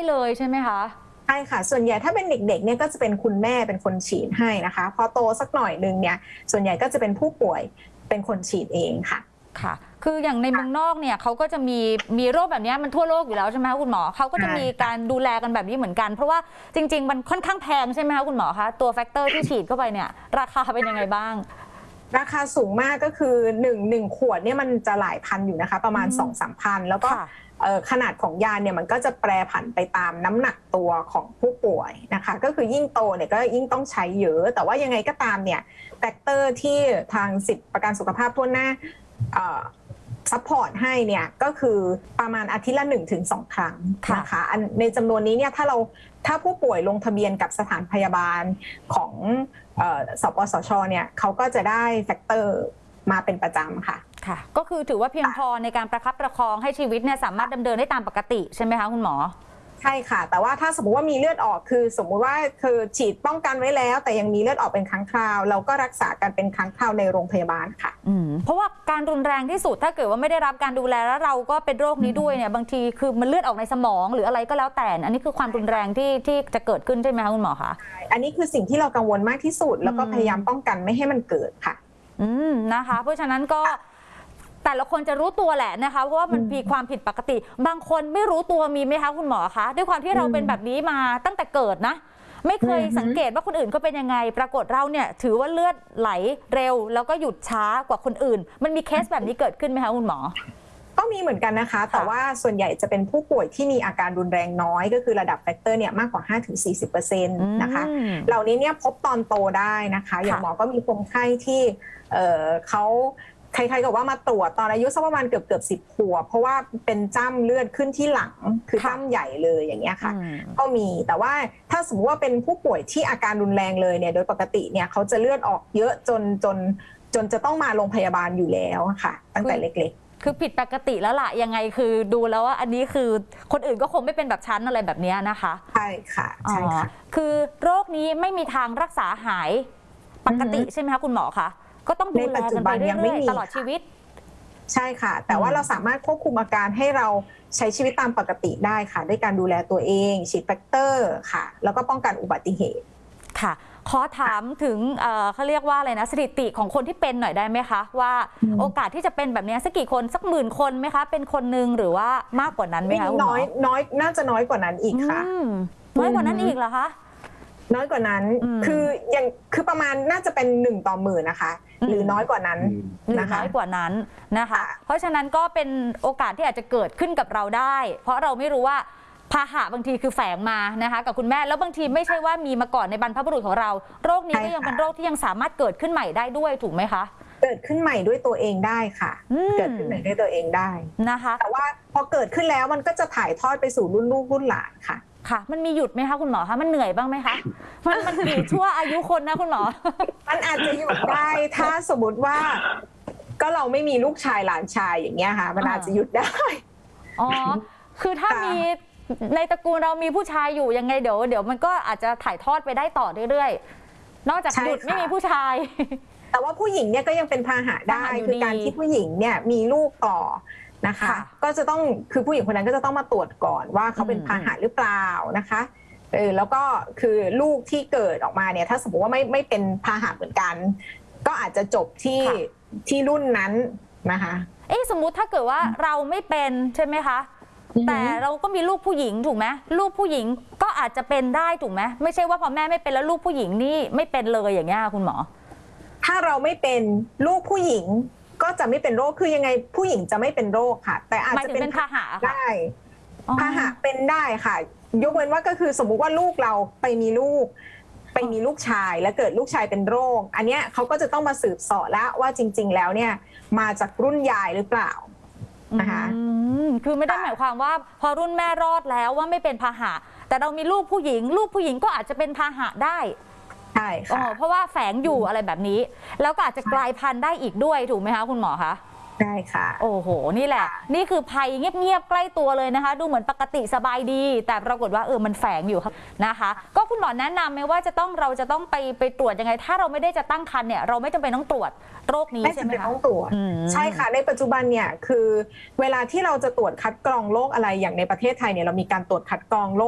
เลยใช่ไหมคะใช่ค่ะส่วนใหญ่ถ้าเป็นเด็กๆเนี่ยก็จะเป็นคุณแม่เป็นคนฉีดให้นะคะพอโตสักหน่อยนึงเนี่ยส่วนใหญ่ก็จะเป็นผู้ป่วยเป็นคนฉีดเองค่ะค่ะคืออย่างในเมืองนอกเนี่ยเขาก็จะมีโรคแบบนี้มันทั่วโลกอยู่แล้วใช่ไหมคะคุณหมอเขาก็จะมีการดูแลกันแบบนี้เหมือนกันเพราะว่าจริงๆมันค่อนข้างแพงใช่ไหมคะคุณหมอคะตัวแฟกเตอร์ที่ฉีดเข้าไปเนี่ยราคาเป็นยังไงบ้างราคาสูงมากก็คือ1ขวดเนี่ยมันจะหลายพันอยู่นะคะประมาณ 2-3 พันแล้วก็ขนาดของยาเนี่ยมันก็จะแปรผันไปตามน้ำหนักตัวของผู้ป่วยนะคะก็คือยิ่งโตเนี่ยก็ยิ่งต้องใช้เยอะแต่ว่ายังไงก็ตามเนี่ยแฟกเตอร์ที่ทางสิทธิประกันสุขภาพทั่วหน้าซัพพอร์ตให้เนี่ยก็คือประมาณอาทิตย์ละ 1-2 ครั้งนะคะในจำนวนนี้เนี่ยถ้าผู้ป่วยลงทะเบียนกับสถานพยาบาลของสปสชเนี่ยเขาก็จะได้แฟกเตอร์มาเป็นประจำค่ะค่ะก็คือถือว่าเพียงพอในการประคับประคองให้ชีวิตเนี่ยสามารถดำเนินได้ตามปกติใช่ไหมคะคุณหมอใช่ค่ะแต่ว่าถ้าสมมติว่ามีเลือดออกคือสมมุติว่าคือฉีดป้องกันไว้แล้วแต่ยังมีเลือดออกเป็นครั้งคราวเราก็รักษากันเป็นครั้งคราวในโรงพยาบาลค่ะเพราะว่าการรุนแรงที่สุดถ้าเกิดว่าไม่ได้รับการดูแลแล้วเราก็เป็นโรคนี้ด้วยเนี่ยบางทีคือมันเลือดออกในสมองหรืออะไรก็แล้วแต่อันนี้คือความรุนแรงที่จะเกิดขึ้นใช่ไหมคะคุณหมอคะอันนี้คือสิ่งที่เรากังวลมากที่สุดแล้วก็พยายามป้องกันไม่ให้มันเกิดค่ะนะคะเพราะฉะนั้นก็แต่ละคนจะรู้ตัวแหละนะคะเพราะว่ามันมีความผิดปกติบางคนไม่รู้ตัวมีไหมคะคุณหมอคะด้วยความที่เราเป็นแบบนี้มาตั้งแต่เกิดนะไม่เคยสังเกตว่าคนอื่นเขาเป็นยังไงปรากฏเราเนี่ยถือว่าเลือดไหลเร็วแล้วก็หยุดช้ากว่าคนอื่นมันมีเคสแบบนี้เกิดขึ้นไหมคะคุณหมอก็มีเหมือนกันนะคะแต่ว่าส่วนใหญ่จะเป็นผู้ป่วยที่มีอาการรุนแรงน้อยก็คือระดับแฟกเตอร์เนี่ยมากกว่า 5-40% นะคะเหล่านี้เนี่ยพบตอนโตได้นะคะอย่างหมอก็มีคนไข้ที่เขาใครๆก็ว่ามาตรวจตอนอายุสักประมาณเกือบ10 ขวบเพราะว่าเป็นจ้ำเลือดขึ้นที่หลังคือจ้ำใหญ่เลยอย่างเงี้ยค่ะก็มีแต่ว่าถ้าสมมติว่าเป็นผู้ป่วยที่อาการรุนแรงเลยเนี่ยโดยปกติเนี่ยเขาจะเลือดออกเยอะจนจะต้องมาโรงพยาบาลอยู่แล้วค่ะตั้งแต่เล็กๆคือผิดปกติแล้วล่ะยังไงคือดูแล้วว่าอันนี้คือคนอื่นก็คงไม่เป็นแบบชั้นอะไรแบบนี้นะคะใช่ค่ะใช่ค่ะคือโรคนี้ไม่มีทางรักษาหายปกติใช่ไหมคะคุณหมอคะก็ต้องดูแลกันไปเรื่อยๆตลอดชีวิตใช่ค่ะแต่ว่าเราสามารถควบคุมอาการให้เราใช้ชีวิตตามปกติได้ค่ะด้วยการดูแลตัวเองฉีดแฟกเตอร์ค่ะแล้วก็ป้องกันอุบัติเหตุค่ะขอถามถึงเขาเรียกว่าอะไรนะสถิติของคนที่เป็นหน่อยได้ไหมคะว่าโอกาสที่จะเป็นแบบนี้สักกี่คนสัก10,000 คนไหมคะเป็นคนหนึ่งหรือว่ามากกว่านั้นไหมคะคุณหมอน้อยน่าจะน้อยกว่านั้นอีกค่ะน้อยกว่านั้นอีกเหรอคะน้อยกว่านั้นคือประมาณน่าจะเป็น1 ต่อ 10,000นะคะหรือน้อยกว่านั้นนะคะน้อยกว่านั้นนะคะเพราะฉะนั้นก็เป็นโอกาสที่อาจจะเกิดขึ้นกับเราได้เพราะเราไม่รู้ว่าพาหะบางทีคือแฝงมานะคะกับคุณแม่แล้วบางทีไม่ใช่ว่ามีมาก่อนในบรรพบุรุษของเราโรคนี้ก็ยังเป็นโรคที่ยังสามารถเกิดขึ้นใหม่ได้ด้วยถูกไหมคะเกิดขึ้นใหม่ด้วยตัวเองได้ค่ะเกิดขึ้นใหม่ด้วยตัวเองได้นะคะแต่ว่าพอเกิดขึ้นแล้วมันก็จะถ่ายทอดไปสู่รุ่นลูกรุ่นหลานค่ะค่ะมันมีหยุดไหมคะคุณหมอคะมันเหนื่อยบ้างไหมคะมันกี่ชั่วอายุคนนะคุณหมอมันอาจจะหยุดได้ถ้าสมมติว่าก็เราไม่มีลูกชายหลานชายอย่างเงี้ยค่ะมันอาจจะหยุดได้อ๋อคือถ้ามีในตระกูลเรามีผู้ชายอยู่ยังไงเดี๋ยวมันก็อาจจะถ่ายทอดไปได้ต่อเรื่อยๆนอกจากหยุดไม่มีผู้ชายแต่ว่าผู้หญิงเนี่ยก็ยังเป็นพาหะได้คือการที่ผู้หญิงเนี่ยมีลูกต่อนะคะก็จะต้องคือผู้หญิงคนนั้นก็จะต้องมาตรวจก่อนว่าเขาเป็นพาหะหรือเปล่านะคะแล้วก็คือลูกที่เกิดออกมาเนี่ยถ้าสมมติว่าไม่เป็นพาหะเหมือนกันก็อาจจะจบที่รุ่นนั้นนะคะสมมุติถ้าเกิดว่าเราไม่เป็นใช่ไหมคะแต่เราก็มีลูกผู้หญิงถูกไหมลูกผู้หญิงก็อาจจะเป็นได้ถูกไหมไม่ใช่ว่าพอแม่ไม่เป็นแล้วลูกผู้หญิงนี่ไม่เป็นเลยอย่างเงี้ยคุณหมอถ้าเราไม่เป็นลูกผู้หญิงก็จะไม่เป็นโรคคือยังไงผู้หญิงจะไม่เป็นโรคค่ะแต่อาจจะเป็นพาหะได้พาหะเป็นได้ค่ะยกเว้นว่าก็คือสมมุติว่าลูกเราไปมีลูกชายแล้วเกิดลูกชายเป็นโรคอันเนี้ยเขาก็จะต้องมาสืบเสาะแล้วว่าจริงๆแล้วเนี่ยมาจากรุ่นยายหรือเปล่านะคะคือไม่ได้หมายความว่าพอรุ่นแม่รอดแล้วว่าไม่เป็นพาหะแต่เรามีลูกผู้หญิงก็อาจจะเป็นพาหะได้ใช่ค่ะเพราะว่าแฝงอยู่อะไรแบบนี้แล้วก็อาจจะกลายพันธุ์ได้อีกด้วยถูกไหมคะคุณหมอคะใช่ค่ะโอ้โหนี่แหละนี่คือภัยเงียบๆใกล้ตัวเลยนะคะดูเหมือนปกติสบายดีแต่ปรากฏว่ามันแฝงอยู่ครับนะคะก็คุณหมอแนะนำไหมว่าเราจะต้องไปตรวจยังไงถ้าเราไม่ได้จะตั้งครรภ์เนี่ยเราไม่จำเป็นต้องตรวจโรคนี้ใช่ไหมคะไม่จำเป็นต้องตรวจใช่ค่ะในปัจจุบันเนี่ยคือเวลาที่เราจะตรวจคัดกรองโรคอะไรอย่างในประเทศไทยเนี่ยเรามีการตรวจคัดกรองโรค